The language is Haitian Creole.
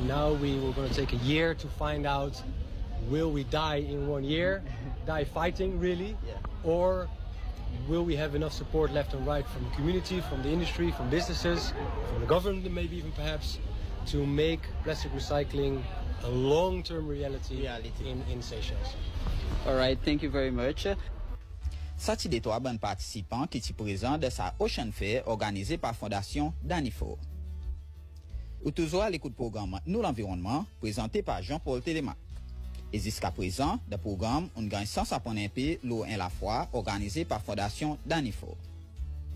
And now we were going to take a year to find out, will we die in 1 year, die fighting really, or will we have enough support left and right from the community, from the industry, from businesses, from the government maybe even perhaps, to make plastic recycling a long-term reality. In Seychelles. All right, thank you very much. Ça ti de 3 bonnes participants qui ti présents de sa Ocean Fair organisée par Fondation Danifo. Ou toujours à l'écoute programme Nous l'environnement présenté par Jean-Paul Télémac. Et jusqu'à présent, le programme on gagne 100 sapons l'eau en la fois organisé par Fondation Danifo.